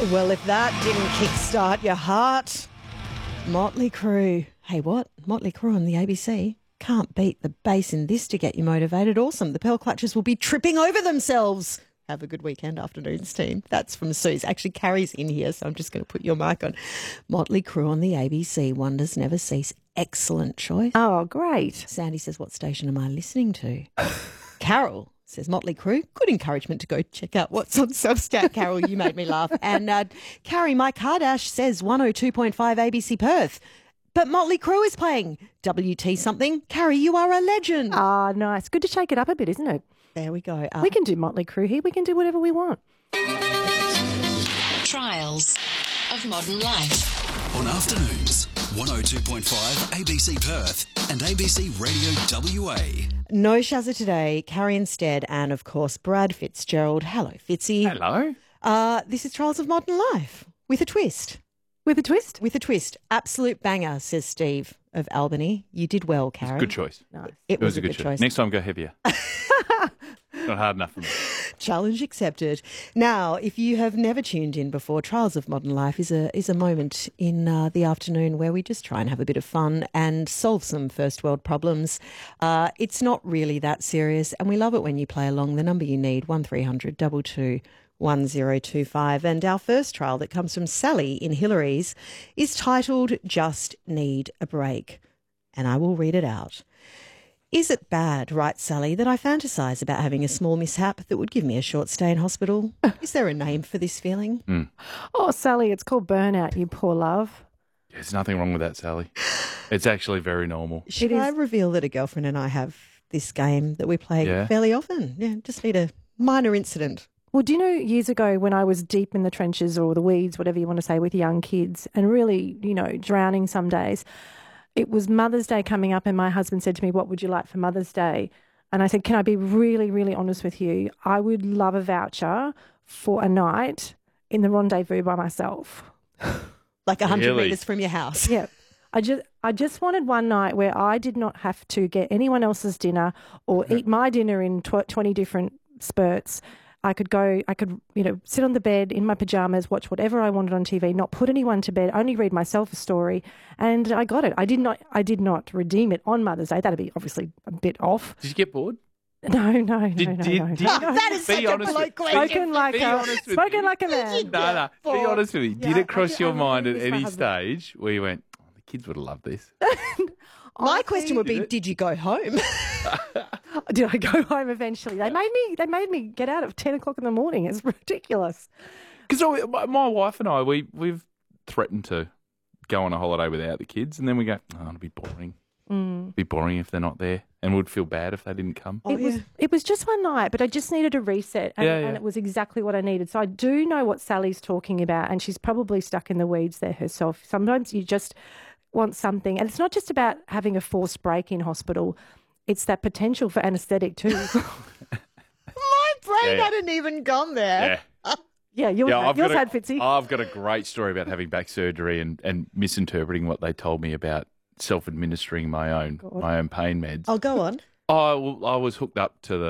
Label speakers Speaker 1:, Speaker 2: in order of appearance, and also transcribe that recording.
Speaker 1: Well, if that didn't kickstart your heart, Motley Crue. Hey, what? Motley Crue on the ABC. Can't beat the bass in this to get you motivated. Awesome. The Pearl Clutchers will be tripping over themselves. Have a good weekend, afternoons team. That's from Suze. Actually, Carrie's in here, so I'm just going to put your mic on. Motley Crue on the ABC. Wonders never cease. Excellent choice.
Speaker 2: Oh, great.
Speaker 1: Sandy says, what station am I listening to? Carol says, Motley Crue. Good encouragement to go check out what's on Substack. Carol, you made me laugh. And Carrie, Mike Hardash says 102.5 ABC Perth. But Motley Crue is playing WT something. Carrie, you are a legend.
Speaker 2: Ah, nice. Good to shake it up a bit, isn't it?
Speaker 1: There we go.
Speaker 2: We can do Motley Crue here. We can do whatever we want.
Speaker 3: Trials of Modern Life.
Speaker 4: On afternoons, 102.5 ABC Perth and ABC Radio WA.
Speaker 1: No Shazza today. Carrie instead. And, of course, Brad Fitzgerald. Hello, Fitzy.
Speaker 5: Hello.
Speaker 1: This is Trials of Modern Life with a twist.
Speaker 2: With a twist?
Speaker 1: With a twist. Absolute banger, says Steve of Albany. You did well, Carrie.
Speaker 5: Good choice.
Speaker 2: Nice.
Speaker 1: It was a good choice.
Speaker 5: Next time, go heavier. Not hard enough for me.
Speaker 1: Challenge accepted. Now, if you have never tuned in before, Trials of Modern Life is a moment in the afternoon where we just try and have a bit of fun and solve some first world problems. It's not really that serious, and we love it when you play along. The number you need, 1300 22 1025. And our first trial that comes from Sally in Hillary's is titled Just Need a Break. And I will read it out. Is it bad, writes Sally, that I fantasise about having a small mishap that would give me a short stay in hospital? Is there a name for this feeling?
Speaker 2: Oh, Sally, it's called burnout, you poor love.
Speaker 5: There's nothing wrong with that, Sally. It's actually very normal.
Speaker 1: Should I reveal that a girlfriend and I have this game that we play fairly often? Yeah, just need a minor incident.
Speaker 2: Well, do you know, years ago when I was deep in the trenches or the weeds, whatever you want to say, with young kids and really, drowning some days, it was Mother's Day coming up and my husband said to me, what would you like for Mother's Day? And I said, can I be really, really honest with you? I would love a voucher for a night in the Rendezvous by myself.
Speaker 1: Like 100
Speaker 5: Really?
Speaker 1: metres from your house.
Speaker 2: Yeah. I just wanted one night where I did not have to get anyone else's dinner or eat my dinner in 20 different spurts. I could sit on the bed in my pajamas, watch whatever I wanted on TV, not put anyone to bed, only read myself a story, and I got it. I did not redeem it on Mother's Day. That'd be obviously a bit off.
Speaker 5: Did you get bored?
Speaker 2: No.
Speaker 1: That is such a bloke question.
Speaker 2: Spoken like a man.
Speaker 5: No. Be honest with me. Did it cross your mind at
Speaker 2: miss my
Speaker 5: any
Speaker 2: husband.
Speaker 5: stage where you went, oh, the kids would have loved this?
Speaker 1: My question would be, did you go home?
Speaker 2: Did I go home eventually? They made me get out at 10 o'clock in the morning. It's ridiculous.
Speaker 5: Because my wife and I, we've threatened to go on a holiday without the kids, and then we go, oh, it'll be boring. It'd be boring if they're not there, and we'd feel bad if they didn't come.
Speaker 2: It was just one night, but I just needed a reset, and it was exactly what I needed. So I do know what Sally's talking about, and she's probably stuck in the weeds there herself. Sometimes you just want something, and it's not just about having a forced break in hospital. It's that potential for anaesthetic too.
Speaker 1: My brain hadn't even gone there.
Speaker 2: Yeah, yours had, Fitzy.
Speaker 5: I've got a great story about having back surgery and misinterpreting what they told me about self-administering my own pain meds.
Speaker 1: I'll go on.
Speaker 5: I was hooked up to